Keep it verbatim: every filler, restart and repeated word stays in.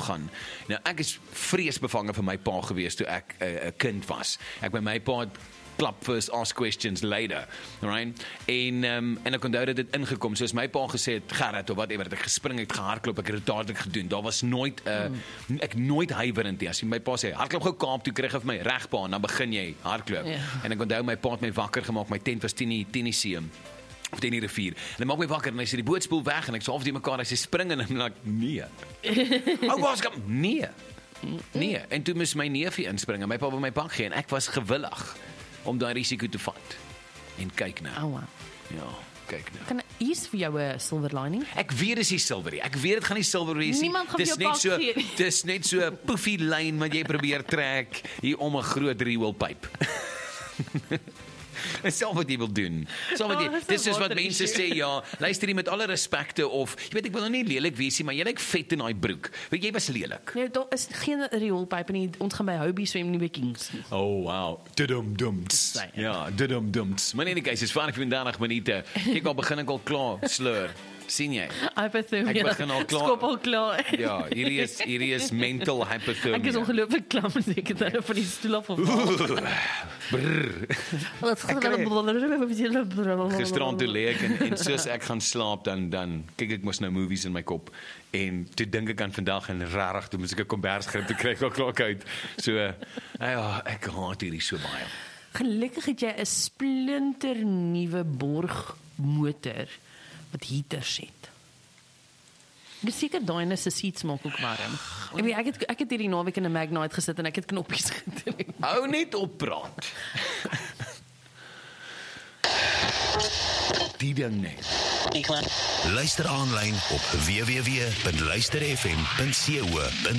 gaan. Nou, ek is vreesbevange vir my pa gewees toe ek 'n uh, kind was. Ek by my pa klap first, ask questions later, right? En, um, en ek onthou dat dit ingekom, soos my pa gesê het, Gerrit, of whatever, het ek gespring, het gehardloop, ek het dit dadelik gedoen, daar was nooit, uh, mm. ek nooit huiwerend nie, as my pa sê, hardloop gou Kaap toe, kry vir my regpa, en dan begin jy hardloop, yeah. En ek onthou, my pa het my wakker gemaak, my tent was teen die, teen die see, of teen die rivier, en hy maak my wakker, en hy sê, die boot spoel weg, en ek sê, of die mekaar, hy sê, spring, en ek, nee, ou was kom, nee, nee, en toe moes my neefie inspring, en my pa by my pak gee, en ek was gewillig, om daai risiko te vat. En kyk nou. Oh, wow. Ja, kyk nou. Kan hier's vir jou 'n silver lining? Ek weet dis nie silverie. Ek weet dit gaan nie silver wees nie. Niemand gaan dis jou net pak so gee. dis net so 'n poefie lyn wat jy probeer trek hier om 'n groot rioolpyp. Dis self wat jy wil doen. So wat jy, Oh, dis is wat water mense issue. sê, ja, luister jy met alle respekte of, jy weet, ek wil nou nie lelik wees nie, maar jy lyk vet in daai broek. Weet jy, was lelik. Nee, daar is geen rioolpype nie. Ons gaan by Hobie swem nie by Kings nie. Oh, wow. Dudum-dums. Dis sy, Ja, dudum-dums. Maar in die case, is vyfendertig minute. Kyk, al begin ek al klaar slur. Sien jy? Hypothermia. Ek begin al klaar. Skop al klaar. Ja, hierdie is, hierdie is mental hypothermia. Ek is ongelooflik klam en ek het daar van die stoel af of. Gisterand toe lê ek en, en soos ek gaan slaap, dan, dan kyk ek mos nou movies in my kop. En toe dink ek aan vandag en rarig, toe moes ek 'n kombersgrip te kry, ek al klaar uit. So, ja, ek haat hierdie so baie. Gelukkig het jy 'n splinter nuwe Borg motor wat heaters het. Ek is seker daai se seats maak ook warm. Ek weet ek het ek het hierdie naweek in 'n Magnite gesit en ek het knoppies gedruk. Hou net op praat. Die ding net. Luister aanlyn op w w w punt luister f m punt co punt za.